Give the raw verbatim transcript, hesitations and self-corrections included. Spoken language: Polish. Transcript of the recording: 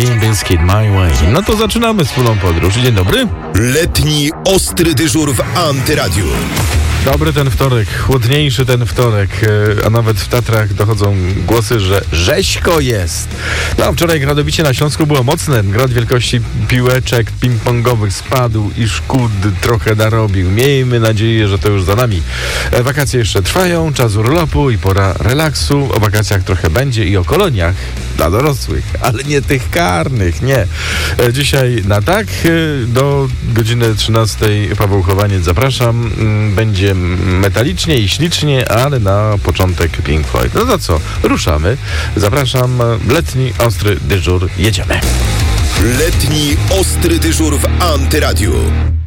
Limp Bizkit, My Way. No to zaczynamy wspólną podróż. Dzień dobry. Letni ostry dyżur w Antyradiu. Dobry ten wtorek, chłodniejszy ten wtorek, a nawet w Tatrach dochodzą głosy, że rzeźko jest. No, wczoraj gradobicie na Śląsku było mocne. Grad wielkości piłeczek ping-pongowych spadł i szkód trochę narobił. Miejmy nadzieję, że to już za nami. Wakacje jeszcze trwają, czas urlopu i pora relaksu. O wakacjach trochę będzie i o koloniach dla dorosłych, ale nie tych karnych, nie. Dzisiaj na tak, do godziny trzynastej Paweł Chowaniec, zapraszam. Będzie metalicznie i ślicznie, ale na początek Pink Floyd. No to co? Ruszamy. Zapraszam. Letni ostry dyżur. Jedziemy. Letni ostry dyżur w Antyradiu.